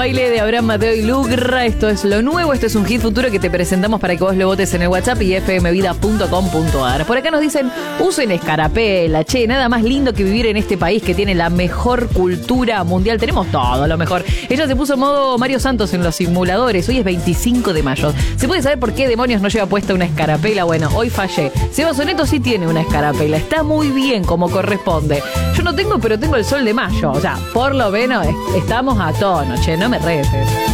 Baile de Abraham Mateo y Lugra, esto es lo nuevo, esto es un hit futuro que te presentamos para que vos lo votes en el WhatsApp y fmvida.com.ar. Por acá nos dicen, usen escarapela, che, nada más lindo que vivir en este país que tiene la mejor cultura mundial, tenemos todo lo mejor. Ella se puso modo Mario Santos en los simuladores, hoy es 25 de mayo. ¿Se puede saber por qué demonios no lleva puesta una escarapela? Bueno, hoy fallé. Seba Soneto sí tiene una escarapela, está muy bien como corresponde. Yo no tengo, pero tengo el sol de mayo, o sea, por lo menos estamos a tono, che, no me retes.